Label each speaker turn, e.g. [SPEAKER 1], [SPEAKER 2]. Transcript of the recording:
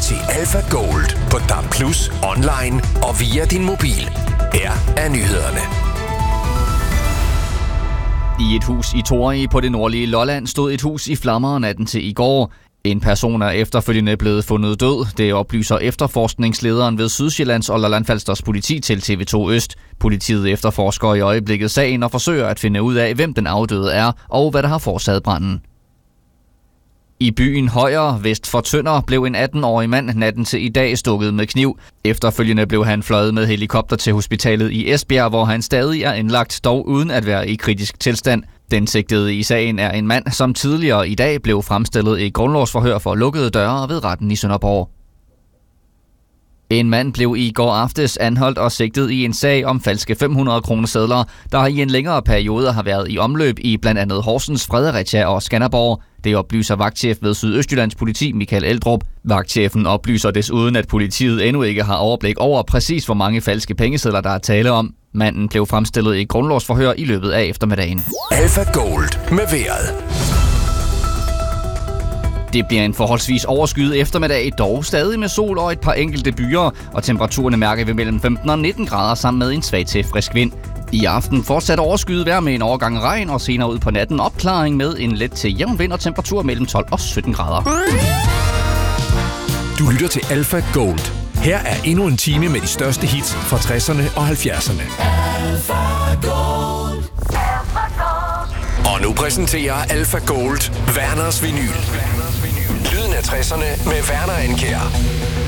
[SPEAKER 1] til Alpha Gold på DAB+, online og via din mobil. Her er nyhederne.
[SPEAKER 2] I et hus i Torrig på det nordlige Lolland stod et hus i flammer natten til i går. En person er efterfølgende blevet fundet død. Det oplyser efterforskningslederen ved Sydsjællands og Lolland-Falsters politi til TV2 Øst. Politiet efterforsker i øjeblikket sagen og forsøger at finde ud af, hvem den afdøde er og hvad der har forårsaget branden. I byen Højer, vest for Tønder, blev en 18-årig mand natten til i dag stukket med kniv. Efterfølgende blev han fløjet med helikopter til hospitalet i Esbjerg, hvor han stadig er indlagt, dog uden at være i kritisk tilstand. Den sigtede i sagen er en mand, som tidligere i dag blev fremstillet i grundlovsforhør for lukkede døre ved retten i Sønderborg. En mand blev i går aftes anholdt og sigtet i en sag om falske 500-kronesedler, der i en længere periode har været i omløb i blandt andet Horsens, Fredericia og Skanderborg. Det oplyser vagtchef ved Sydøstjyllands politi Michael Eldrup. Vagtchefen oplyser desuden, at politiet endnu ikke har overblik over præcis, hvor mange falske pengesedler der er tale om. Manden blev fremstillet i grundlovsforhør i løbet af eftermiddagen.
[SPEAKER 1] Alpha Gold med vejret.
[SPEAKER 2] Det bliver en forholdsvis overskyet eftermiddag, dog stadig med sol og et par enkelte byer, og temperaturerne mærker vi mellem 15 og 19 grader sammen med en svag til frisk vind. I aften fortsat overskyet vejr med en overgang regn, og senere ud på natten opklaring med en let til jævn vind og temperatur mellem 12 og 17 grader.
[SPEAKER 1] Du lytter til Alpha Gold. Her er endnu en time med de største hits fra 60'erne og 70'erne. Alpha Gold. Og nu præsenterer Alpha Gold Werners Vinyl. Lyden af 60'erne med Werner Andkjær.